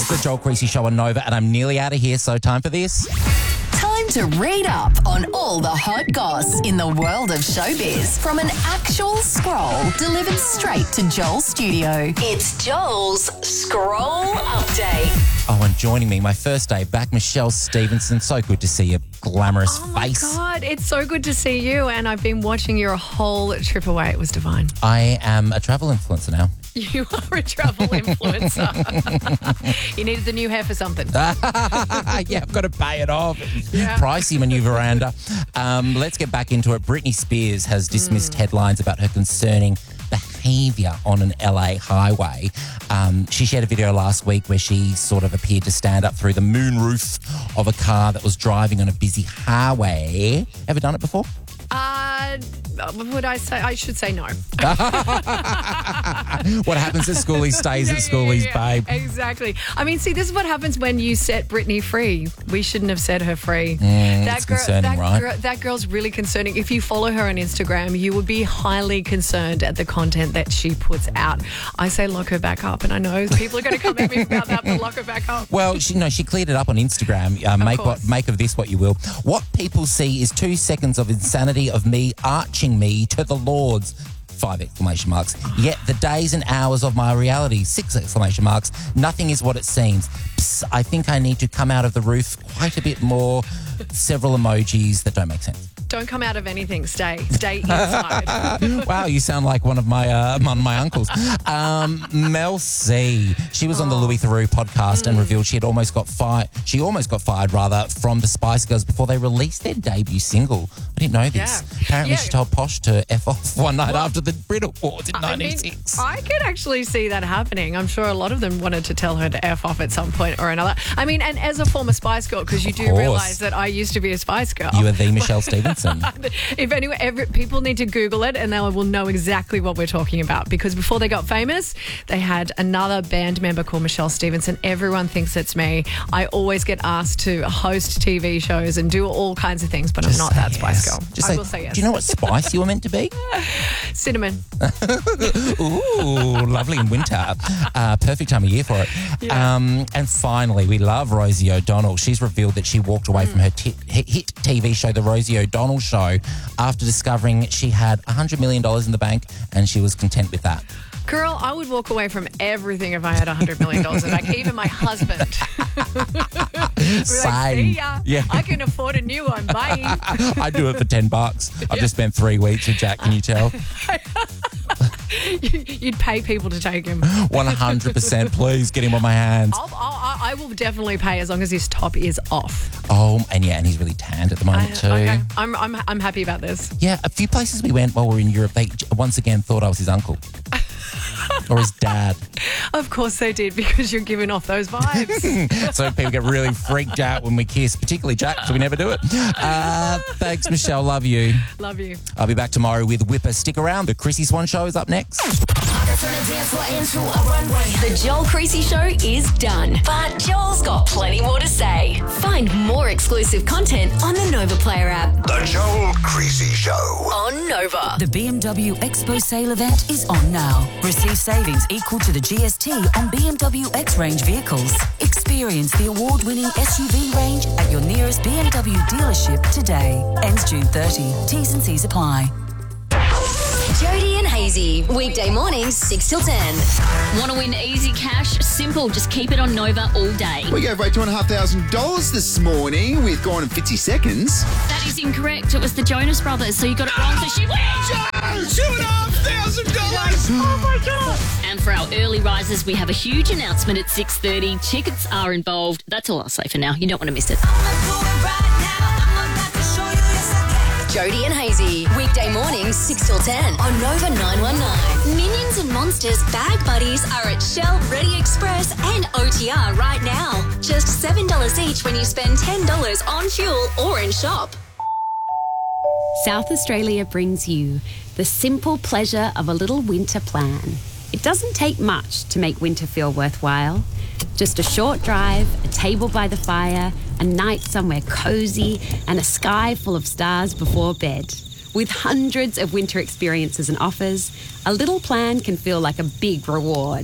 It's the Joel Creasy Show on Nova, and I'm nearly out of here, so time for this. Time to read up on all the hot goss in the world of showbiz from an actual scroll delivered straight to Joel's studio. It's Joel's Scroll Update. Oh, and joining me, my first day back, Michelle Stevenson. So good to see your glamorous face. Oh, my God. It's so good to see you. And I've been watching your whole trip away. It was divine. I am a travel influencer now. You are a travel influencer. You needed the new hair for something. Yeah, I've got to pay it off. Yeah. Pricey my new veranda. Let's get back into it. Britney Spears has dismissed headlines about her concerning behaviour on an LA highway. She shared a video last week where she sort of appeared to stand up through the moonroof of a car that was driving on a busy highway. Ever done it before? Would I say? I should say no. What happens at schoolies stays at schoolies, babe. Exactly. I mean, see, this is what happens when you set Britney free. We shouldn't have set her free. It's concerning, right? That girl's really concerning. If you follow her on Instagram, you would be highly concerned at the content that she puts out. I say lock her back up, and I know people are going to come at me about that, but lock her back up. Well, she cleared it up on Instagram. Make of this what you will. What people see is 2 seconds of insanity of me arching me to the Lords. 5 exclamation marks. Yet the days and hours of my reality. 6 exclamation marks. Nothing is what it seems. Psst, I think I need to come out of the roof quite a bit more. Several emojis that don't make sense. Don't come out of anything. Stay inside. Wow, you sound like one of my uncles. Mel C. She was on the Louis Theroux podcast and revealed she almost got fired from the Spice Girls before they released their debut single. I didn't know this. Yeah. Apparently she told Posh to F off one night after the Brit Awards in 1996. I could actually see that happening. I'm sure a lot of them wanted to tell her to F off at some point or another. I mean, and as a former Spice Girl, because you do realise that I used to be a Spice Girl. You are the Michelle Stevenson. If anyone, people need to Google it and they will know exactly what we're talking about, because before they got famous, they had another band member called Michelle Stevenson. Everyone thinks it's me. I always get asked to host TV shows and do all kinds of things, but I'm not that Spice Girl. I will say yes. Do you know what spice you were meant to be? Cinnamon. Ooh, lovely in winter. Perfect time of year for it. Yeah. And finally, we love Rosie O'Donnell. She's revealed that she walked away from her hit TV show, The Rosie O'Donnell Show, after discovering she had $100 million in the bank and she was content with that. Girl, I would walk away from everything if I had $100 million in the bank, even my husband. Same. Like, see ya. Yeah. I can afford a new one. Bye. I'd do it for $10. I've just spent 3 weeks with Jack, can you tell? You'd pay people to take him. 100%, please get him on my hands. I will definitely pay as long as his top is off. Oh, and he's really tanned at the moment too. Okay. I'm happy about this. Yeah, a few places we went while we were in Europe, they once again thought I was his uncle. Or his dad. Of course they did, because you're giving off those vibes. So people get really freaked out when we kiss, particularly Jack, so we never do it. Thanks, Michelle. Love you. Love you. I'll be back tomorrow with Whipper. Stick around. The Chrissy Swan Show is up next. The Joel Creasy Show is done, but Joel's got plenty more to say. Find more exclusive content on the Nova Player app. The Joel Creasy Show on Nova. The BMW Expo sale event is on now. Receive savings equal to the GST on BMW X range vehicles. Experience the award-winning SUV range at your nearest BMW dealership today. Ends June 30. T's and C's apply. Jody and Hazy, weekday mornings 6 till 10. Want to win easy cash? Simple. Just keep it on Nova all day. We gave away $2,500 this morning with Gone in 50 Seconds. That is incorrect. It was the Jonas Brothers, so you got it wrong. So she wins. $2,500! Oh my God. And for our early risers, we have a huge announcement at 6:30. Tickets are involved. That's all I'll say for now. You don't want to miss it. Jody and Hazy, weekday mornings 6 till 10 on Nova 919. Minions and Monsters Bag Buddies are at Shell, Ready Express and OTR right now. Just $7 each when you spend $10 on fuel or in shop. South Australia brings you the simple pleasure of a little winter plan. It doesn't take much to make winter feel worthwhile. Just a short drive, a table by the fire, a night somewhere cozy, and a sky full of stars before bed. With hundreds of winter experiences and offers, a little plan can feel like a big reward.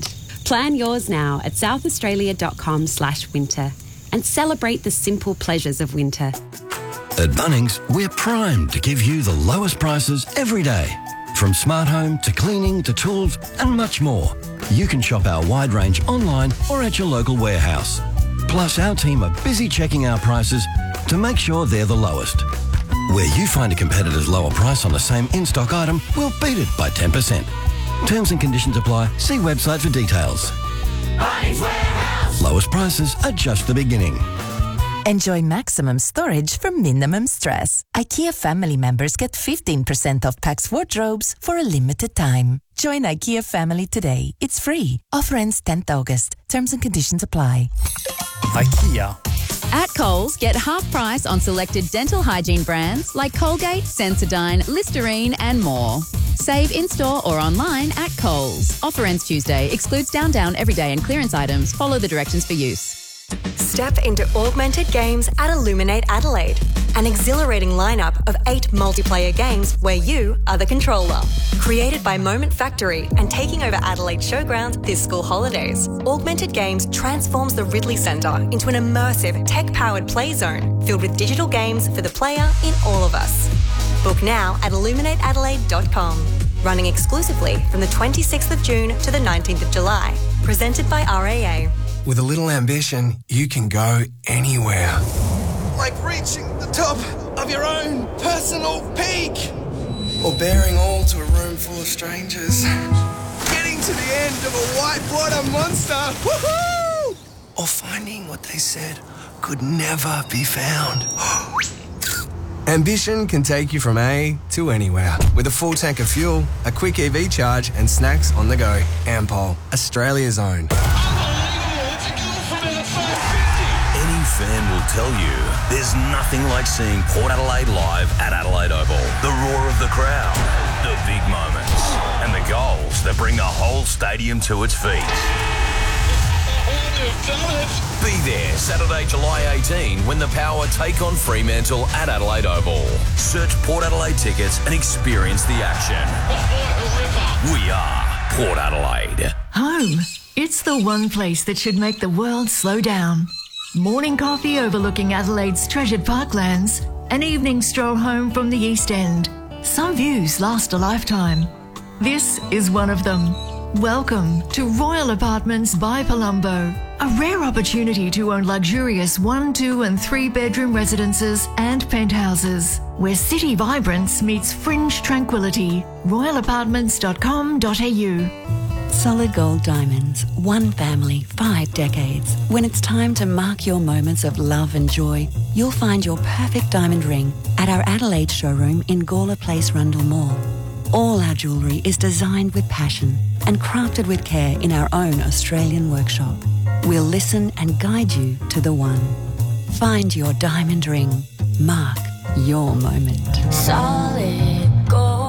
Plan yours now at southaustralia.com/winter and celebrate the simple pleasures of winter. At Bunnings, we're primed to give you the lowest prices every day. From smart home to cleaning to tools and much more. You can shop our wide range online or at your local warehouse. Plus, our team are busy checking our prices to make sure they're the lowest. Where you find a competitor's lower price on the same in-stock item, we'll beat it by 10%. Terms and conditions apply. See website for details. Bunnings Warehouse. Lowest prices are just the beginning. Enjoy maximum storage for minimum stress. IKEA family members get 15% off Pax wardrobes for a limited time. Join IKEA family today. It's free. Offer ends 10th August. Terms and conditions apply. IKEA. At Coles, get half price on selected dental hygiene brands like Colgate, Sensodyne, Listerine and more. Save in-store or online at Coles. Offer ends Tuesday. Excludes Down, everyday and clearance items. Follow the directions for use. Step into augmented games at Illuminate Adelaide. An exhilarating lineup of 8 multiplayer games where you are the controller. Created by Moment Factory and taking over Adelaide Showgrounds this school holidays, Augmented Games transforms the Ridley Centre into an immersive, tech-powered play zone filled with digital games for the player in all of us. Book now at illuminateadelaide.com. Running exclusively from the 26th of June to the 19th of July. Presented by RAA. With a little ambition, you can go anywhere. Like reaching the top of your own personal peak. Or bearing all to a room full of strangers. Getting to the end of a whitewater monster. Woohoo! Or finding what they said could never be found. Ambition can take you from A to anywhere. With a full tank of fuel, a quick EV charge and snacks on the go. Ampol, Australia's own. Fan will tell you there's nothing like seeing Port Adelaide live at Adelaide Oval. The roar of the crowd, the big moments, and the goals that bring the whole stadium to its feet. Be there Saturday, July 18 when the Power take on Fremantle at Adelaide Oval. Search Port Adelaide tickets and experience the action. We are Port Adelaide. Home. It's the one place that should make the world slow down. Morning coffee overlooking Adelaide's treasured parklands, an evening stroll home from the East End. Some views last a lifetime. This is one of them. Welcome to Royal Apartments by Palumbo, a rare opportunity to own luxurious 1, 2 and 3 bedroom residences and penthouses, where city vibrance meets fringe tranquility. royalapartments.com.au. Solid Gold Diamonds, one family, 5 decades. When it's time to mark your moments of love and joy, you'll find your perfect diamond ring at our Adelaide showroom in Gawler Place, Rundle Mall. All our jewellery is designed with passion and crafted with care in our own Australian workshop. We'll listen and guide you to the one. Find your diamond ring. Mark your moment. Solid Gold.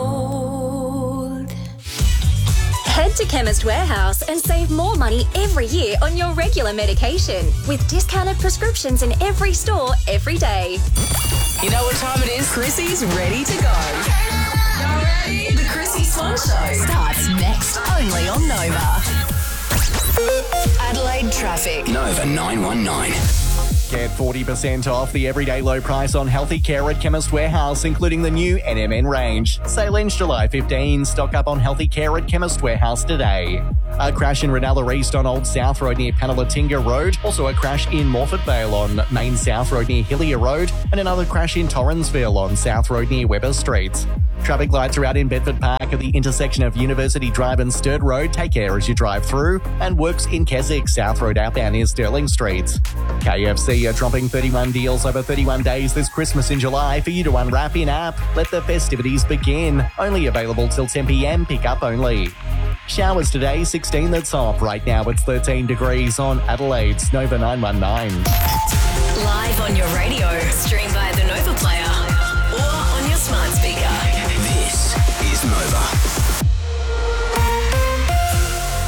Head to Chemist Warehouse and save more money every year on your regular medication with discounted prescriptions in every store every day. You know what time it is? Chrissy's ready to go. Y'all ready? The Chrissy Swan Show starts next only on Nova. Adelaide traffic. Nova 919. Get 40% off the everyday low price on healthy care at Chemist Warehouse, including the new NMN range. Sale ends July 15. Stock up on healthy care at Chemist Warehouse today. A crash in Ranella East on Old South Road near Panalatinga Road. Also a crash in Morford Vale on Main South Road near Hillier Road. And another crash in Torrensville on South Road near Weber Street. Traffic lights are out in Bedford Park at the intersection of University Drive and Sturt Road. Take care as you drive through. And works in Keswick, South Road outbound near Sterling Street. KFC are dropping 31 deals over 31 days this Christmas in July for you to unwrap in-app. Let the festivities begin. Only available till 10 p.m. Pick up only. Showers today, 16 the top. Right now it's 13 degrees on Adelaide's Nova 919. Live on your radio, stream via the Nova player or on your smart speaker. This is Nova. With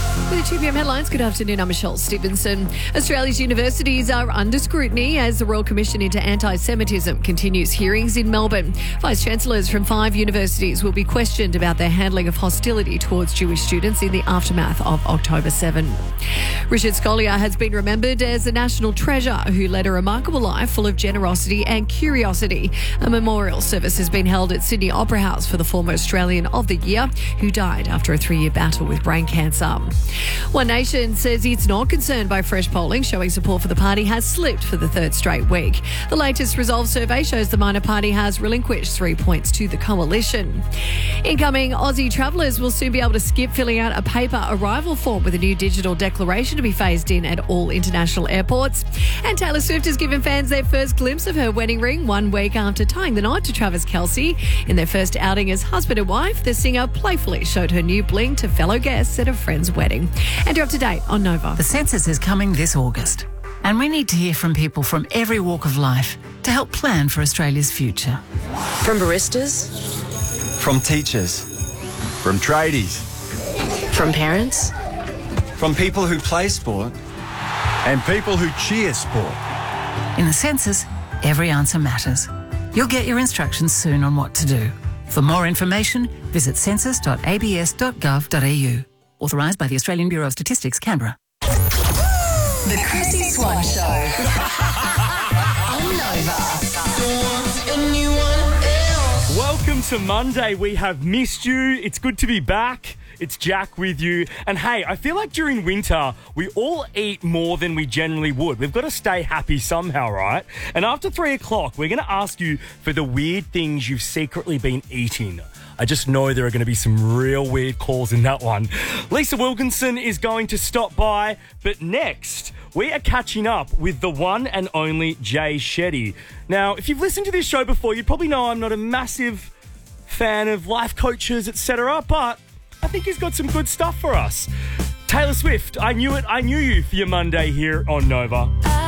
2 p.m. headlines. Good afternoon. I'm Michelle Stevenson. Australia's universities are under scrutiny as the Royal Commission into Anti-Semitism continues hearings in Melbourne. Vice-Chancellors from 5 universities will be questioned about their handling of hostility towards Jewish students in the aftermath of October 7. Richard Scolyer has been remembered as a national treasure who led a remarkable life full of generosity and curiosity. A memorial service has been held at Sydney Opera House for the former Australian of the Year who died after a 3-year battle with brain cancer. One Nation says it's not concerned by fresh polling showing support for the party has slipped for the 3rd straight week. The latest Resolve survey shows the minor party has relinquished 3 points to the coalition. Incoming Aussie travellers will soon be able to skip filling out a paper arrival form with a new digital declaration to be phased in at all international airports. And Taylor Swift has given fans their first glimpse of her wedding ring 1 week after tying the knot to Travis Kelce. In their first outing as husband and wife, the singer playfully showed her new bling to fellow guests at a friend's wedding. And you're up to date on Nova. The census is coming this August, and we need to hear from people from every walk of life to help plan for Australia's future. From baristas, from teachers, from tradies, from parents, from people who play sport, and people who cheer sport. In the census, every answer matters. You'll get your instructions soon on what to do. For more information, visit census.abs.gov.au. Authorised by the Australian Bureau of Statistics, Canberra. The Chrissy Swan Show. On Nova. Welcome to Monday. We have missed you. It's good to be back. It's Jack with you. And hey, I feel like during winter, we all eat more than we generally would. We've got to stay happy somehow, right? And after 3 o'clock, we're going to ask you for the weird things you've secretly been eating. I just know there are going to be some real weird calls in that one. Lisa Wilkinson is going to stop by, but next, we are catching up with the one and only Jay Shetty. Now, if you've listened to this show before, you probably know I'm not a massive fan of life coaches, etc., but I think he's got some good stuff for us. Taylor Swift, I knew it, I knew you for your Monday here on Nova.